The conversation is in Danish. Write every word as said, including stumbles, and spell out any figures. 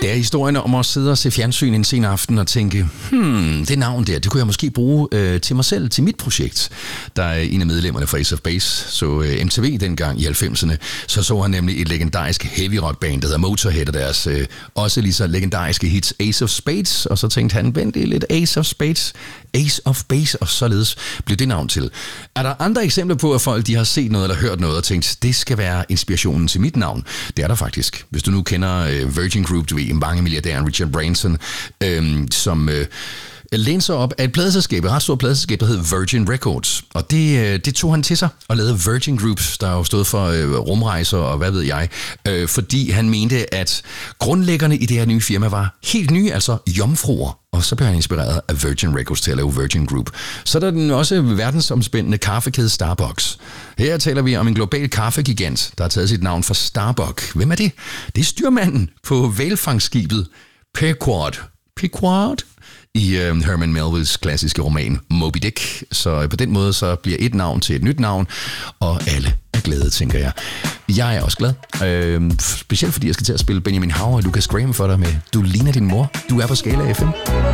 Det er historien om at sidde og se fjernsyn en sen aften og tænke, hmm, det navn der, det kunne jeg måske bruge øh, til mig selv, til mit projekt. Der er en af medlemmerne fra Ace of Base, så øh, M T V dengang i halvfemserne, så så han nemlig et legendarisk heavy rock band, der hedder Motorhead, og deres øh, også lige så legendariske hits Ace of Spades, og så tænkte han, vent, det er lidt Ace of Spades, Ace of Base, og således blev det navn til. Er der andre eksempler på, at folk de har set noget eller hørt noget og tænkt, det skal være inspirationen til mit navn? Det er der faktisk. Hvis du nu kender øh, Virgin Group, du ved, mange milliardæren Richard Branson, øh, som øh, læner sig op af et pladeselskab, et ret stort pladeselskab, der hedder Virgin Records. Og det, øh, det tog han til sig og lavede Virgin Group, der jo stod for øh, rumrejser og hvad ved jeg, øh, fordi han mente, at grundlæggerne i det her nye firma var helt nye, altså jomfruer. Og så blev han inspireret af Virgin Records til at lave Virgin Group. Så er der den også verdensomspændende kaffekæde Starbucks. Her taler vi om en global kaffegigant, der har taget sit navn fra Starbucks. Hvem er det? Det er styrmanden på hvalfangskibet Pequod. Pequod? I uh, Herman Melvilles klassiske roman Moby Dick. Så på den måde så bliver et navn til et nyt navn, og alle er glade, tænker jeg. Jeg er også glad. Øh, specielt fordi jeg skal til at spille Benjamin Haver og Lucas Graham for dig med Du ligner din mor. Du er på Skala F M.